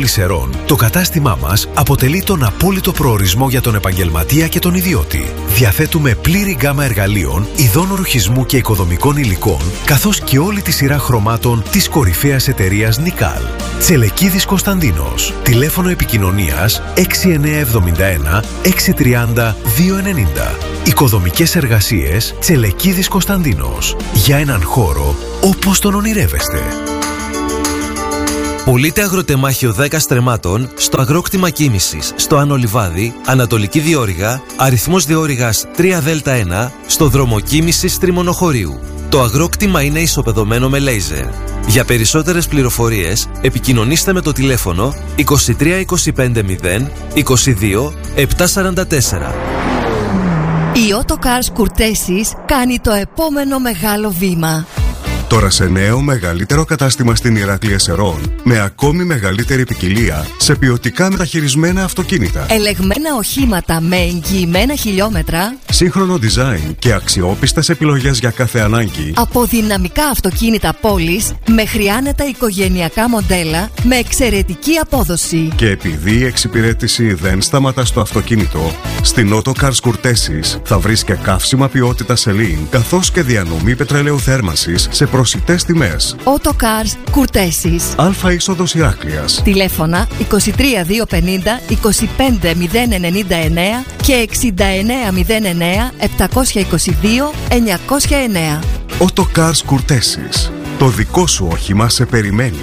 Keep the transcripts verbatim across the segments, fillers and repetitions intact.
Λυσερών, το κατάστημά μας αποτελεί τον απόλυτο προορισμό για τον επαγγελματία και τον ιδιώτη. Διαθέτουμε πλήρη γκάμα εργαλείων, ειδών ρουχισμού και οικοδομικών υλικών, καθώς και όλη τη σειρά χρωμάτων της κορυφαίας εταιρείας Νικάλ. Τσελεκίδης Κωνσταντίνος. Τηλέφωνο επικοινωνίας έξι εννιά εβδομήντα ένα έξι τριάντα δύο ενενήντα. Οικοδομικές εργασίες Τσελεκίδης Κωνσταντίνος. Για έναν χώρο όπως τον ονειρεύεστε. Πουλείται αγροτεμάχιο δέκα στρεμμάτων στο αγρόκτημα Κίμησης, στο Άνω Λιβάδι, Ανατολική Διόρυγα, αριθμός Διόρυγας τρία δέλτα ένα, στο δρόμο Κίμησης Τριμονοχωρίου. Το αγρόκτημα είναι ισοπεδωμένο με λέιζερ. Για περισσότερες πληροφορίες, επικοινωνήστε με το τηλέφωνο είκοσι τρία είκοσι πέντε μηδέν είκοσι δύο επτακόσια σαράντα τέσσερα. Η Autocars Courtesis κάνει το επόμενο μεγάλο βήμα. Τώρα σε νέο μεγαλύτερο κατάστημα στην Ηράκλεια Σερών, με ακόμη μεγαλύτερη ποικιλία σε ποιοτικά μεταχειρισμένα αυτοκίνητα. Ελεγμένα οχήματα με εγγυημένα χιλιόμετρα. Σύγχρονο design και αξιόπιστες επιλογές για κάθε ανάγκη. Από δυναμικά αυτοκίνητα πόλης μέχρι άνετα οικογενειακά μοντέλα με εξαιρετική απόδοση. Και επειδή η εξυπηρέτηση δεν σταματά στο αυτοκίνητο, στην Autocars Courtesis θα βρεις και καύσιμα ποιότητα σελήν, καθώς και διανομή πετρελαίου θέρμανσης σε προσιτές τιμές. Autocars Courtesis. Αλφα είσοδος Ηράκλειας. Τηλέφωνα είκοσι τρία διακόσια πενήντα είκοσι πέντε μηδέν ενενήντα εννέα και εξήντα εννέα μηδέν εννέα επτακόσια είκοσι δύο εννιακόσια εννέα. Autocars Courtesis. Το δικό σου όχημα σε περιμένει.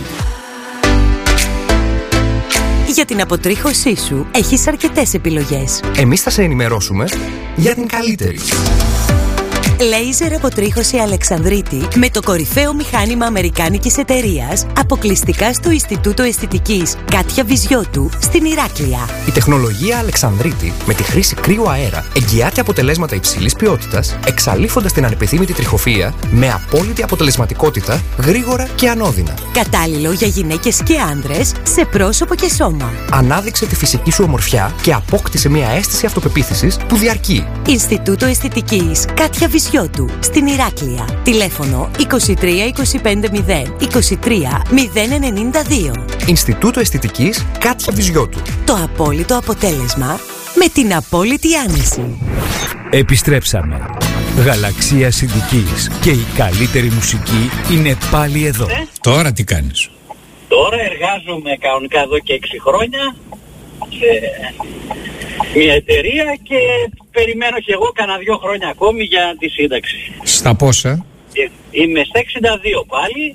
Για την αποτρίχωσή σου έχεις αρκετές επιλογές. Εμείς θα σε ενημερώσουμε για την καλύτερη. Λέιζερ αποτρίχωση Αλεξανδρίτη με το κορυφαίο μηχάνημα αμερικάνικης εταιρείας, αποκλειστικά στο Ινστιτούτο Αισθητικής Κάτια Βυζιώτου στην Ηράκλεια. Η τεχνολογία Αλεξανδρίτη με τη χρήση κρύου αέρα εγγυάται αποτελέσματα υψηλής ποιότητας, εξαλείφοντας την ανεπιθύμητη τριχοφυΐα με απόλυτη αποτελεσματικότητα, γρήγορα και ανώδυνα. Κατάλληλο για γυναίκες και άνδρες σε πρόσωπο και σώμα. Ανάδειξε τη φυσική σου ομορφιά και απόκτησε μια αίσθηση αυτοπεποίθησης που διαρκεί. Ινστιτούτο Αισθητικής Κάτια Βυζιώτου στην Ηράκλεια. Τηλέφωνο είκοσι τρία είκοσι πέντε μηδέν είκοσι τρία μηδέν ενενήντα δύο. Ινστιτούτο Αισθητικής Κάτια Βυζιώτου. Το απόλυτο αποτέλεσμα με την απόλυτη άνεση. Επιστρέψαμε. Γαλαξία Συντικής και η καλύτερη μουσική είναι πάλι εδώ. Ε? Τώρα τι κάνεις? Τώρα εργάζομαι κανονικά εδώ και έξι χρόνια σε μια εταιρεία και περιμένω και εγώ κανένα δύο χρόνια ακόμη για τη σύνταξη. Στα πόσα? Είμαι στα εξήντα δύο πάλι.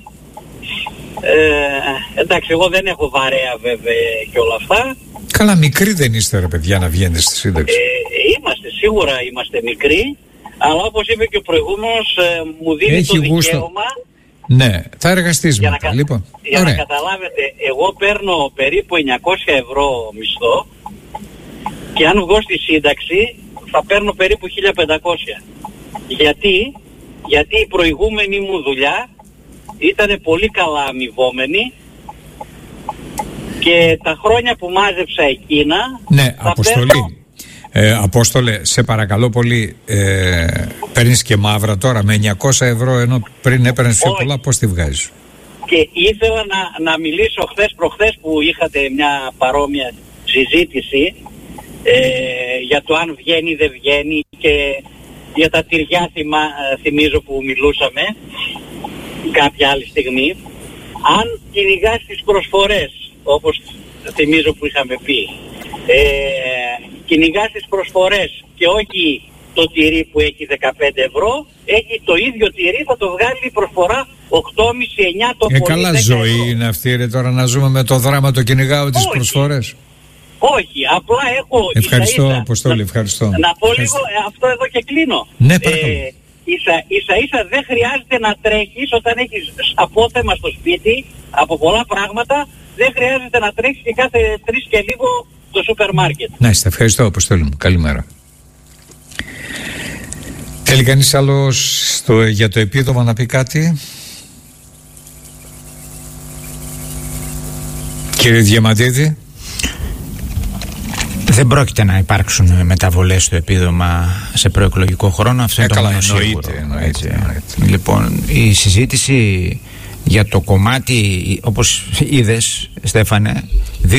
Ε, εντάξει, εγώ δεν έχω βαρέα βέβαια και όλα αυτά. Καλά, μικροί δεν είστε ρε παιδιά να βγαίνετε στη σύνταξη? Ε, είμαστε, σίγουρα είμαστε μικροί, αλλά όπως είπε και ο προηγούμενος, ε, μου δίνει Έχει το γούστο. δικαίωμα. Ναι, θα εργαστείς για μετά, να, λοιπόν. Για Ωραία. να καταλάβετε, εγώ παίρνω περίπου εννιακόσια ευρώ μισθό και αν βγω στη σύνταξη θα παίρνω περίπου χίλια πεντακόσια. Γιατί, γιατί η προηγούμενη μου δουλειά ήταν πολύ καλά αμοιβόμενη και τα χρόνια που μάζεψα εκείνα... Ναι, θα Αποστολή. παίρνω... Ε, Απόστολε, σε παρακαλώ πολύ, ε, παίρνεις και μαύρα τώρα με εννιακόσια ευρώ ενώ πριν έπαιρνες πιο πολλά, πώς τη βγάζεις? Και ήθελα να, να μιλήσω χθες προχθές που είχατε μια παρόμοια συζήτηση ε, για το αν βγαίνει ή δεν βγαίνει και για τα τυριά θυμά, θυμίζω που μιλούσαμε κάποια άλλη στιγμή. Αν κυνηγάς τις προσφορές, όπως θυμίζω που είχαμε πει, ε, κυνηγάς τις προσφορές και όχι το τυρί που έχει δεκαπέντε ευρώ, έχει το ίδιο τυρί, θα το βγάλει η προσφορά οκτώ κόμμα πέντε εννιά το Ε, πολύ. καλά ζωή ευρώ. Είναι αυτή ρε τώρα να ζούμε με το δράμα το κυνηγάω τις προσφορές. Όχι, απλά έχω... Ευχαριστώ ίσα, ίσα, Αποστόλη, ευχαριστώ. Να πω ευχαριστώ. λίγο ε, αυτό εδώ και κλείνω. Ναι, παρακαλώ. Ε, ίσα, ίσα ίσα δεν χρειάζεται να τρέχεις όταν έχεις απόθεμα στο σπίτι από πολλά πράγματα, δεν χρειάζεται να τρέχεις και κάθε τρεις και λίγο στο σούπερ μάρκετ. Να είστε, ευχαριστώ Αποστόλη μου, καλημέρα. Θέλει κανείς άλλος στο, για το επίδομα να πει κάτι? Κύριε Διαμαντίδη. Δεν πρόκειται να υπάρξουν μεταβολές στο επίδομα σε προεκλογικό χρόνο. Αυτό ε, είναι το καλά, μόνο εννοείται, σίγουρο. εννοείται, εννοείται. Λοιπόν, η συζήτηση για το κομμάτι, όπως είδες Στέφανε,